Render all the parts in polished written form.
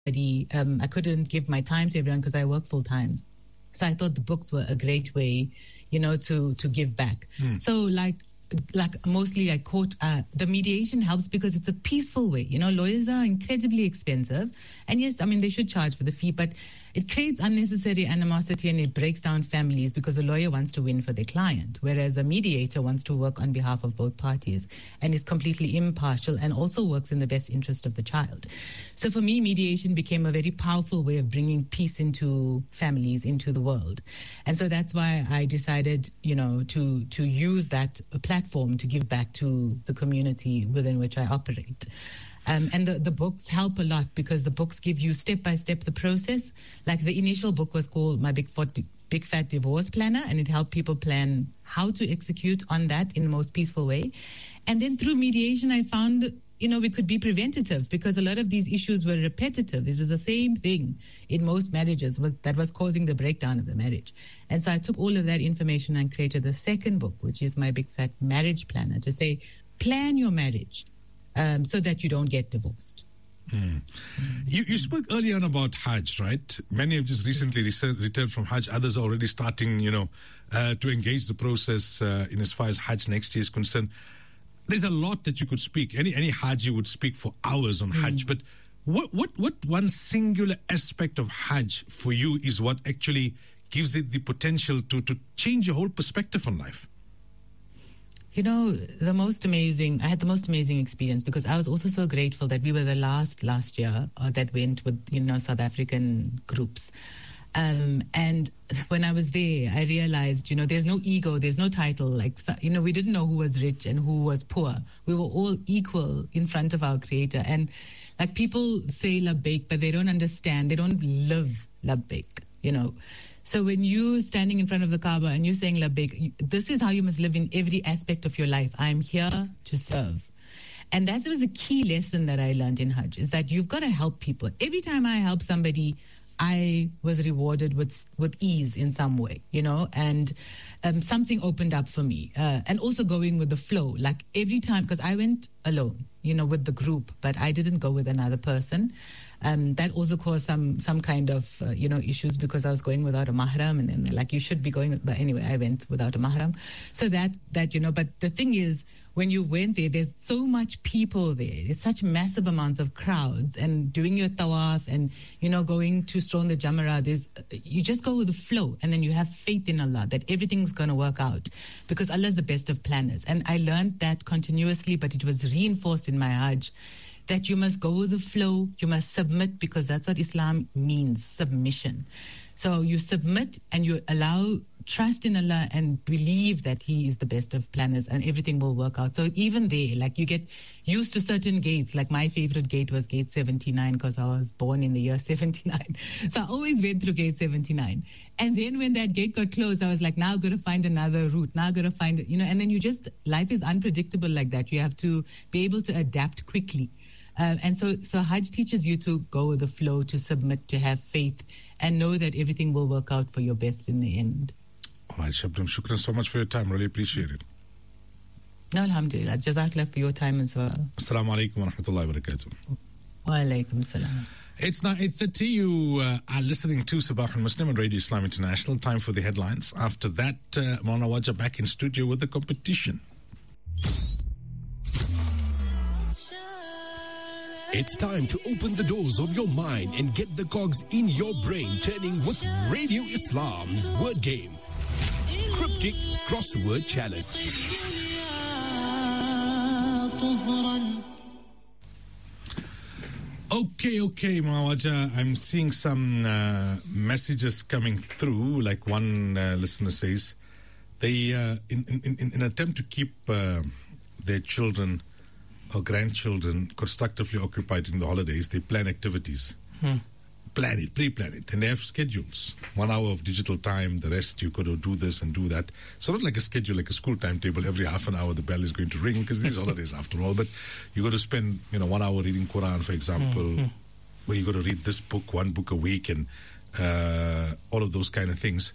I couldn't give my time to everyone because I work full time. So I thought the books were a great way, to give back. So like mostly I quote, the mediation helps because it's a peaceful way. Lawyers are incredibly expensive. And yes, they should charge for the fee, but it creates unnecessary animosity and it breaks down families because a lawyer wants to win for their client, whereas a mediator wants to work on behalf of both parties and is completely impartial and also works in the best interest of the child. So for me, mediation became a very powerful way of bringing peace into families, into the world. And so that's why I decided, to use that platform to give back to the community within which I operate. And the books help a lot because the books give you step-by-step the process. Like the initial book was called My Big Fat Divorce Planner, and it helped people plan how to execute on that in the most peaceful way. And then through mediation, I found, we could be preventative because a lot of these issues were repetitive. It was the same thing in most marriages that was causing the breakdown of the marriage. And so I took all of that information and created the second book, which is My Big Fat Marriage Planner, to say, plan your marriage. So that you don't get divorced. You spoke earlier on about Hajj, right? Many have just recently returned from Hajj. Others are already starting, to engage the process in as far as Hajj next year is concerned. There's a lot that you could speak. Any Haji would speak for hours on Hajj. But what one singular aspect of Hajj for you is what actually gives it the potential to change your whole perspective on life? I had the most amazing experience because I was also so grateful that we were the last year that went with, South African groups. And when I was there, I realized, there's no ego, there's no title. Like, we didn't know who was rich and who was poor. We were all equal in front of our Creator. And like people say labbaik, but they don't understand. They don't live labbaik, So when you're standing in front of the Kaaba and you're saying labbaik, this is how you must live in every aspect of your life. I'm here to serve. And that was a key lesson that I learned in Hajj, is that you've got to help people. Every time I help somebody, I was rewarded with ease in some way, and something opened up for me. And also going with the flow, like every time, because I went alone, with the group, but I didn't go with another person. That also caused some kind of, issues because I was going without a mahram, and then they're like, you should be going, but anyway, I went without a mahram. So that, but the thing is, when you went there, there's so much people there. There's such massive amounts of crowds, and doing your tawaf and, going to stone the Jamarat, you just go with the flow, and then you have faith in Allah that everything's going to work out because Allah is the best of planners. And I learned that continuously, but it was reinforced in my Hajj, that you must go with the flow, you must submit, because that's what Islam means, submission. So you submit and you allow trust in Allah and believe that He is the best of planners and everything will work out. So even there, like you get used to certain gates. Like my favorite gate was gate 79 because I was born in the year 79. So I always went through gate 79. And then when that gate got closed, I was like, now I've got to find another route. Now I've got to find it, and then life is unpredictable like that. You have to be able to adapt quickly. And so Hajj teaches you to go with the flow, to submit, to have faith, and know that everything will work out for your best in the end. All right, Shabnam, shukran so much for your time. Really appreciate it. No, alhamdulillah. Jazakallah for your time as well. Assalamu alaikum wa rahmatullahi wa barakatuh. Wa alaikum salam. It's now 8:30. You are listening to Sabah al-Muslim on Radio Islam International. Time for the headlines. After that, Maulana Wajah back in studio with the competition. It's time to open the doors of your mind and get the cogs in your brain turning with Radio Islam's word game. Cryptic Crossword Challenge. Okay, Mawaja. I'm seeing some messages coming through. Like one listener says, they, in an attempt to keep their children or grandchildren constructively occupied in the holidays, they plan activities. Pre-plan it. And they have schedules. 1 hour of digital time, the rest you got to do this and do that. So not like a schedule, like a school timetable. Every half an hour the bell is going to ring because these holidays after all. But you got to spend, 1 hour reading Quran, for example, where you got to read this book, one book a week, and all of those kind of things.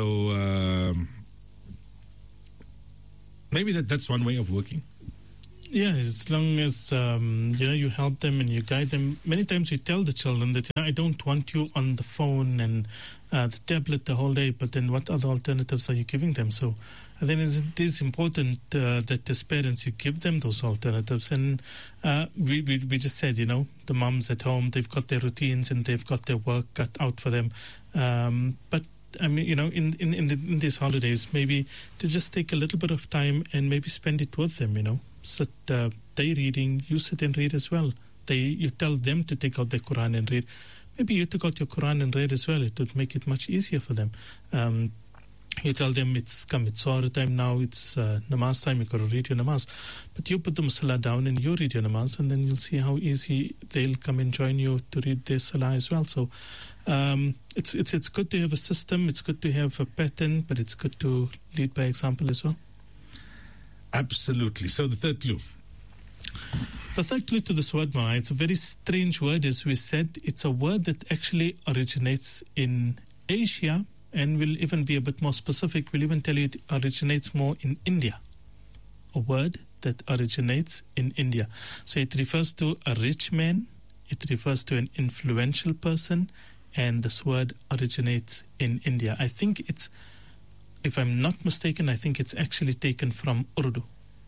So maybe that's one way of working. Yeah, as long as you help them and you guide them. Many times we tell the children that I don't want you on the phone and the tablet the whole day, but then what other alternatives are you giving them? So I think it is important that as parents you give them those alternatives. And we just said, the mums at home, they've got their routines and they've got their work cut out for them. But I mean, in these holidays, maybe to just take a little bit of time and maybe spend it with them, Sit, they reading, you sit and read as well. You tell them to take out their Quran and read. Maybe you took out your Quran and read as well. It would make it much easier for them. You tell them it's Sahur time now, it's namaz time, you got to read your namaz. But you put the musalla down and you read your namaz, and then you'll see how easy they'll come and join you to read their salah as well. So it's good to have a system, it's good to have a pattern, but it's good to lead by example as well. Absolutely. So the third clue. The third clue to this word, Mara, it's a very strange word, as we said. It's a word that actually originates in Asia, and we'll even be a bit more specific. We'll even tell you it originates more in India. A word that originates in India. So it refers to a rich man, it refers to an influential person, and this word originates in India. I think it's, if I'm not mistaken, I think it's actually taken from Urdu.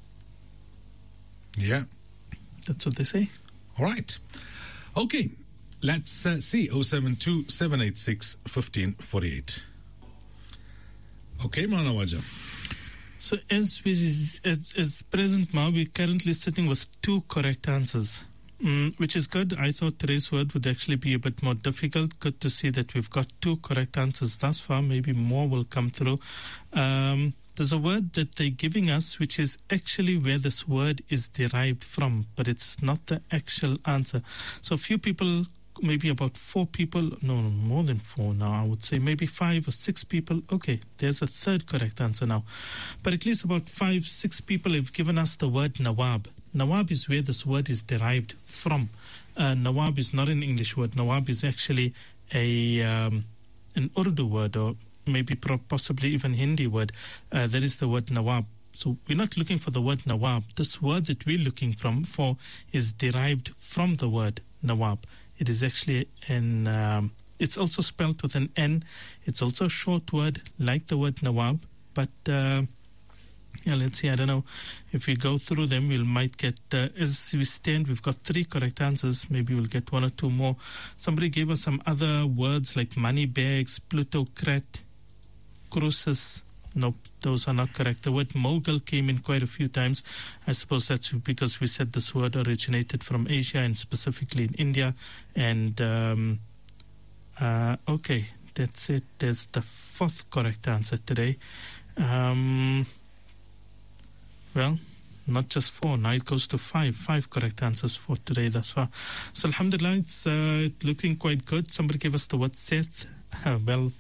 Yeah. That's what they say. All right. Okay. Let's see. 072 786 1548. Okay, Manawaja. So as present now, we're currently sitting with 2 correct answers, which is good. I thought today's word would actually be a bit more difficult. Good to see that we've got 2 correct answers thus far. Maybe more will come through. There's a word that they're giving us, which is actually where this word is derived from, but it's not the actual answer. So a few people, maybe about 4 people, no, more than 4 now, I would say maybe 5 or 6 people. Okay, there's a third correct answer now. But at least about 5, 6 people have given us the word Nawab. Nawab is where this word is derived from. Nawab is not an English word. Nawab is actually an Urdu word, or maybe possibly even Hindi word. That is the word Nawab. So we're not looking for the word Nawab. This word that we're looking for is derived from the word Nawab. It is actually it's also spelled with an N. It's also a short word like the word Nawab. But let's see, I don't know. If we go through them, we might get, as we stand, we've got 3 correct answers. Maybe we'll get 1 or 2 more. Somebody gave us some other words like money bags, plutocrat, crucis. Nope, those are not correct. The word mogul came in quite a few times. I suppose that's because we said this word originated from Asia and specifically in India. And, okay, that's it. There's the 4th correct answer today. Well, not just 4. Now it goes to 5. 5 correct answers for today thus far. So, alhamdulillah, it's looking quite good. Somebody gave us the word Seth. Well,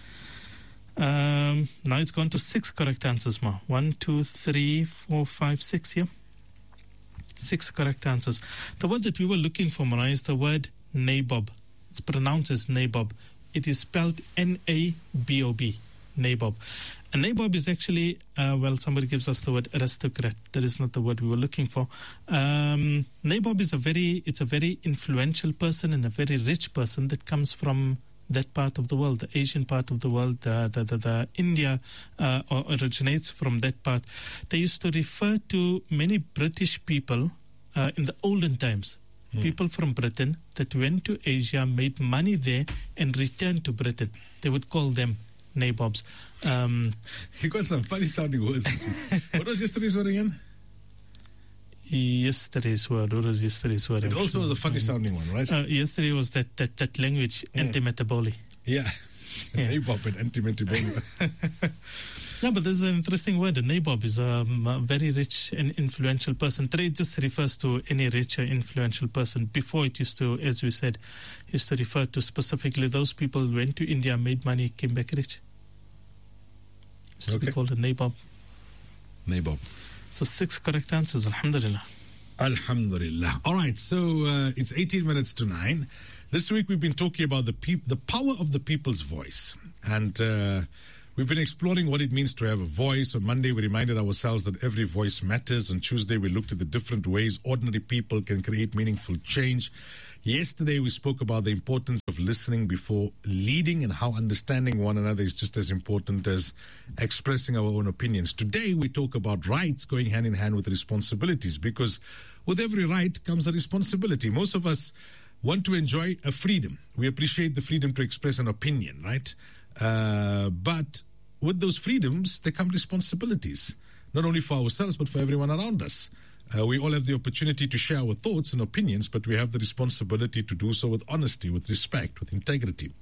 now it's gone to 6 correct answers, Ma. 1, 2, 3, 4, 5, 6, yeah? 6 correct answers. The word that we were looking for, Mara, is the word nabob. It's pronounced as nabob. It is spelled N-A-B-O-B, nabob. A nabob is actually, somebody gives us the word aristocrat. That is not the word we were looking for. Nabob is a very influential person and a very rich person that comes from that part of the world, the Asian part of the world, the India originates from that part. They used to refer to many British people in the olden times. People from Britain that went to Asia, made money there, and returned to Britain. They would call them nabobs. You got some funny sounding words. What was yesterday's word again? Yesterday's word. What was yesterday's word? It also was a funny sounding one, right? Yesterday was that language, antimetabolic. Yeah. Nabob and antimetabolic. No, but this is an interesting word. A nabob is a very rich and influential person. Today it just refers to any rich or influential person. Before it used to, as we said, used to refer to specifically those people who went to India, made money, came back rich. Used to be called a nabob. Nabob. So 6 correct answers, alhamdulillah. Alhamdulillah. All right, so it's 18 minutes to 9. This week we've been talking about the power of the people's voice. And We've been exploring what it means to have a voice. On Monday, we reminded ourselves that every voice matters. On Tuesday, we looked at the different ways ordinary people can create meaningful change. Yesterday, we spoke about the importance of listening before leading and how understanding one another is just as important as expressing our own opinions. Today, we talk about rights going hand in hand with responsibilities, because with every right comes a responsibility. Most of us want to enjoy a freedom. We appreciate the freedom to express an opinion, right? But with those freedoms, there come responsibilities, not only for ourselves, but for everyone around us. We all have the opportunity to share our thoughts and opinions, but we have the responsibility to do so with honesty, with respect, with integrity.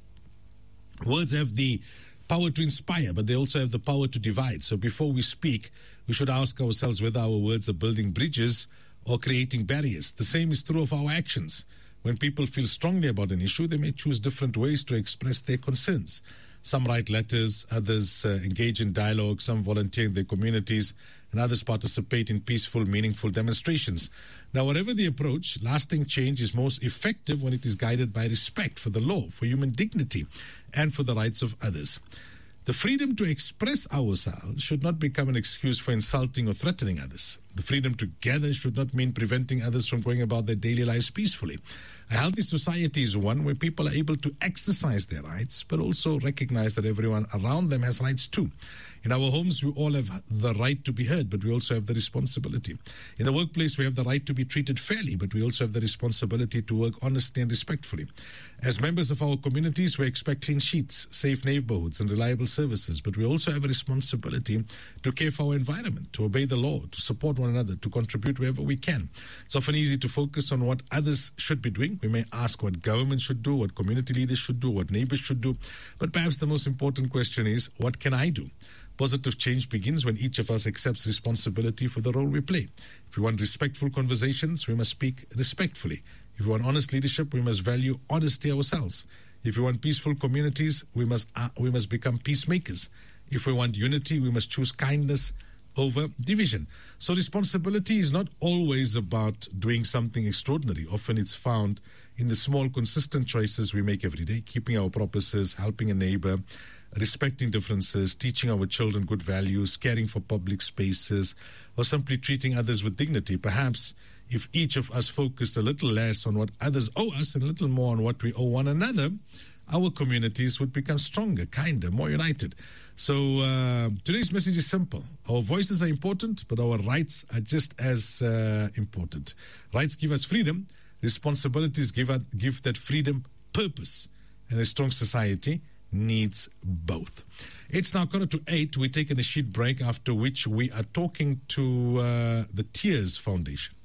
Words have the power to inspire, but they also have the power to divide. So before we speak, we should ask ourselves whether our words are building bridges or creating barriers. The same is true of our actions. When people feel strongly about an issue, they may choose different ways to express their concerns. Some write letters, others engage in dialogue, some volunteer in their communities, and others participate in peaceful, meaningful demonstrations. Now, whatever the approach, lasting change is most effective when it is guided by respect for the law, for human dignity, and for the rights of others. The freedom to express ourselves should not become an excuse for insulting or threatening others. The freedom to gather should not mean preventing others from going about their daily lives peacefully. A healthy society is one where people are able to exercise their rights, but also recognize that everyone around them has rights too. In our homes, we all have the right to be heard, but we also have the responsibility. In the workplace, we have the right to be treated fairly, but we also have the responsibility to work honestly and respectfully. As members of our communities, we expect clean sheets, safe neighborhoods, and reliable services, but we also have a responsibility to care for our environment, to obey the law, to support one another, to contribute wherever we can. It's often easy to focus on what others should be doing. We may ask what government should do, what community leaders should do, what neighbors should do, but perhaps the most important question is, what can I do? Positive change begins when each of us accepts responsibility for the role we play. If we want respectful conversations, we must speak respectfully. If we want honest leadership, we must value honesty ourselves. If we want peaceful communities, we must become peacemakers. If we want unity, we must choose kindness over division. So responsibility is not always about doing something extraordinary. Often it's found in the small, consistent choices we make every day, keeping our promises, helping a neighbor, respecting differences, teaching our children good values, caring for public spaces, or simply treating others with dignity. Perhaps if each of us focused a little less on what others owe us and a little more on what we owe one another, our communities would become stronger, kinder, more united. So today's message is simple. Our voices are important, but our rights are just as important. Rights give us freedom. Responsibilities give that freedom purpose. And a strong society needs both. It's now 7:45. We're taking a short break, after which we are talking to the Tears Foundation.